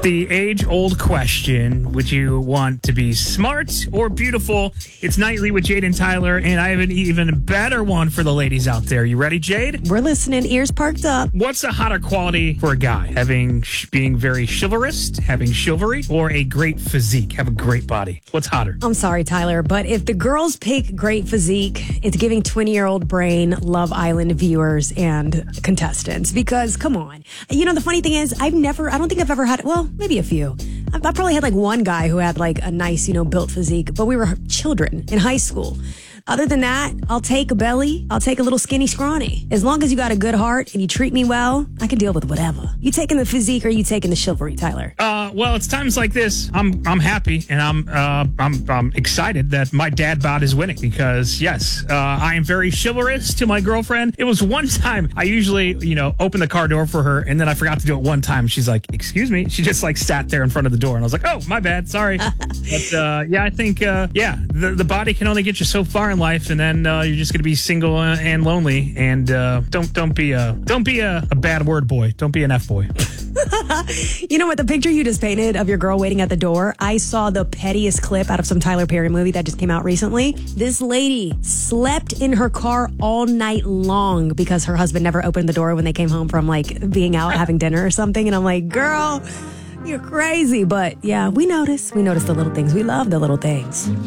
The age-old question, would you want to be smart or beautiful? It's Nightly with Jade and Tyler, and I have an even better one for the ladies out there. You ready, Jade? We're listening, ears perked up. What's a hotter quality for a guy? Being very chivalrous, having chivalry, or a great physique, have a great body? What's hotter? I'm sorry, Tyler, but if the girls pick great physique, it's giving 20-year-old brain Love Island viewers and contestants. Because, come on. You know, the funny thing is, I don't think I've ever had, well, maybe a few. I probably had like one guy who had like a nice, built physique, but we were children in high school. Other than that, I'll take a belly. I'll take a little skinny scrawny. As long as you got a good heart and you treat me well, I can deal with whatever. You taking the physique or you taking the chivalry, Tyler? Well, it's times like this. I'm happy and I'm excited that my dad bod is winning because yes, I am very chivalrous to my girlfriend. It was one time I usually, open the car door for her and then I forgot to do it one time. She's like, "Excuse me." She just like sat there in front of the door and I was like, "Oh, my bad. Sorry." But I think the body can only get you so far in life, and then you're just going to be single and lonely. And don't be a bad word boy. Don't be an F boy. You know what? The picture you just painted of your girl waiting at the door, I saw the pettiest clip out of some Tyler Perry movie that just came out recently. This lady slept in her car all night long because her husband never opened the door when they came home from like being out having dinner or something. And I'm like, girl, you're crazy. But yeah, we notice the little things. We love the little things.